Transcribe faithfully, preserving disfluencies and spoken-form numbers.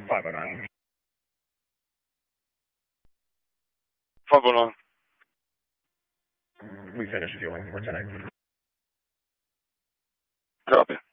Five oh nine. five oh nine. We finished fueling. We're ten. Copy.